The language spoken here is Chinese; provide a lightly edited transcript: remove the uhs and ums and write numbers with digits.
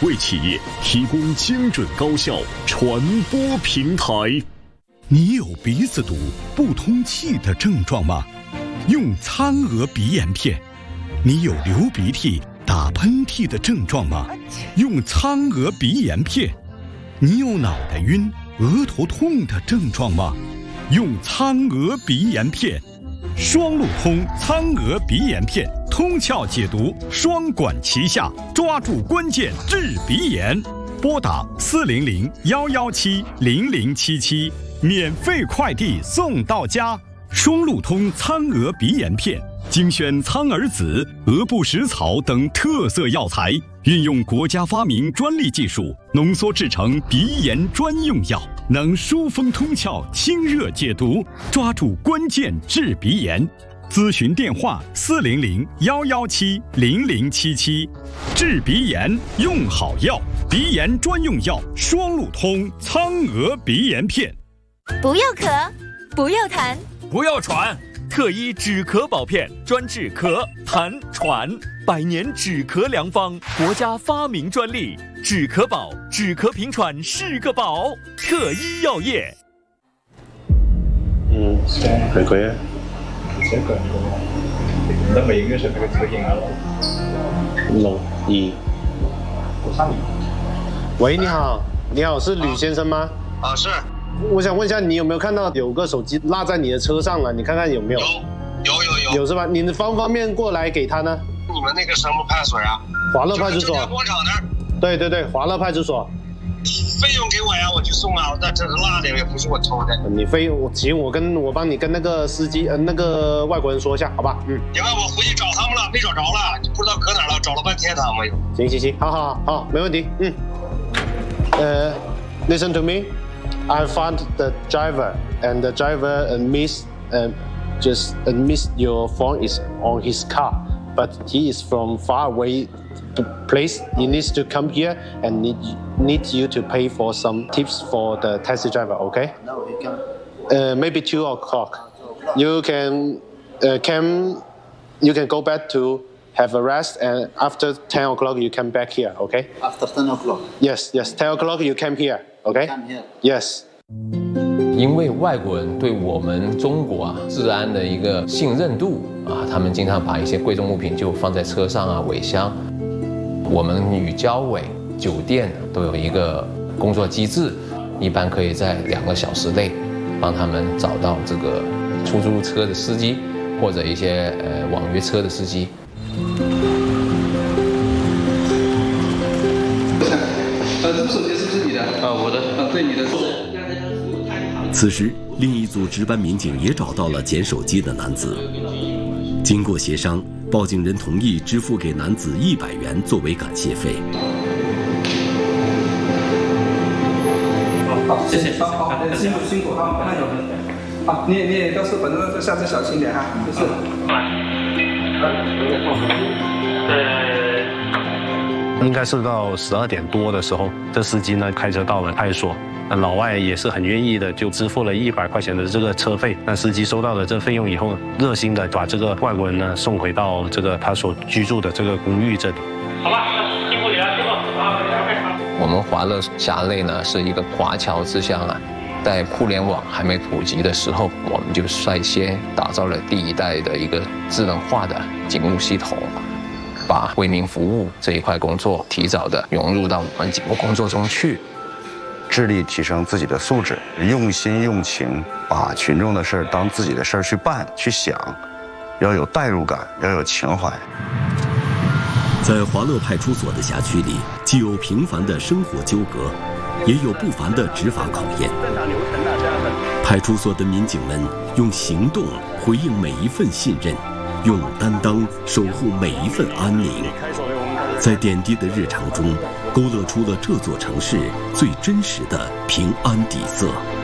为企业提供精准高效传播平台。 你有鼻子堵、不通气的症状吗？用苍娥鼻炎片。你有流鼻涕、打喷嚏的症状吗？用苍娥鼻炎片。你有脑袋晕、额头痛的症状吗？用苍娥鼻炎片。双路通苍娥鼻炎片，通窍解毒，双管齐下，抓住关键治鼻炎。拨打400-117-0077，免费快递送到家。双路通苍娥鼻炎片，精选苍耳子、鹅不食草等特色药材，运用国家发明专利技术，浓缩制成鼻炎专用药，能疏风通窍、清热解毒，抓住关键治鼻炎。咨询电话400-117-0077。治鼻炎用好药，鼻炎专用药双路通苍娥鼻炎片。 不要咳，不要痰， 不要喘，特医止咳宝片专治咳、痰、喘，100年止咳良方，国家发明专利，止咳宝，止咳平喘是个宝，特医药业。 可以啊。 这个，那么应该是那个车型啊。 1。喂，你好，你好，是吕先生吗？ 啊，是。 我想问一下，你有没有看到有个手机落在你的车上了？你看看有没有？有是吧？你方不方便过来给他呢？ 你们那个什么派出所啊？ 华乐派出所。 广场那儿。 对，华乐派出所。 费用给我呀，我去送啊。那这是落的，也不是我偷的。 你费用行，我帮你跟那个司机那个外国人说一下，好吧？ 你看我回去找他们了，没找着了，你不知道搁哪儿了，找了半天他没有。 行，好，没问题。Listen to me. I found the driver, and the driver missed your phone is on his car, but he is from far away place. He needs to come here and need you to pay for some tips for the taxi driver. Okay? No, he can. Maybe 2 o'clock. You can go back to have a rest, and after 10 o'clock you come back here. Okay? After 10 o'clock. Yes. 10 o'clock you come here. Okay? Come here. Yes. 因为外国人对我们中国治安的一个信任度他们经常把一些贵重物品就放在车上尾箱。我们与交委、酒店都有一个工作机制，一般可以在2个小时内帮他们找到这个出租车的司机或者一些网约车的司机。 这个手机是不是你的？我的。对，你的。 此时，另一组值班民警也找到了捡手机的男子。经过协商，报警人同意支付给男子100元作为感谢费。 好，谢谢。好，辛苦啊，那有。好，你也到时候反正下次小心点哈，就是。 应该是到12点多的时候，这司机呢开车到了派出所。老外也是很愿意的，就支付了100块钱的这个车费。那司机收到了这费用以后，热心的把这个外国人呢送回到这个他所居住的这个公寓这里。 好吧，辛苦你了，辛苦。 我们华乐辖内呢是一个华侨之乡在互联网还没普及的时候，我们就率先打造了第1代的一个智能化的警务系统，把为民服务这一块工作提早的融入到我们警务工作中去。 致力提升自己的素质，用心用情，把群众的事儿当自己的事儿去办去想，要有代入感，要有情怀。 在华乐派出所的辖区里，既有平凡的生活纠葛，也有不凡的执法考验。派出所的民警们用行动回应每一份信任，用担当守护每一份安宁。在点滴的日常中，勾勒出了这座城市最真实的平安底色。